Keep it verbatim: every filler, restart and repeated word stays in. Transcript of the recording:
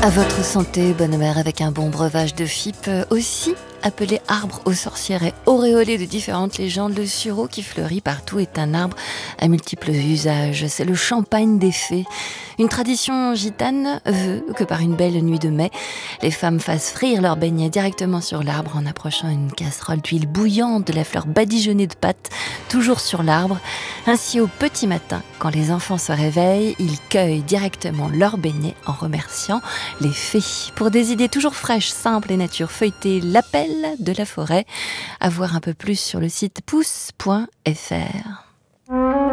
À votre santé, bonne mère, avec un bon breuvage de fipe, aussi appelé arbre aux sorcières et auréolé de différentes légendes. Le sureau qui fleurit partout est un arbre à multiples usages. C'est le champagne des fées. Une tradition gitane veut que par une belle nuit de mai, les femmes fassent frire leurs beignets directement sur l'arbre en approchant une casserole d'huile bouillante, de la fleur badigeonnée de pâte, toujours sur l'arbre. Ainsi, au petit matin, quand les enfants se réveillent, ils cueillent directement leurs beignets en remerciant les fées. Pour des idées toujours fraîches, simples et nature, feuilletez l'appel de la forêt. À voir un peu plus sur le site pousse point f r.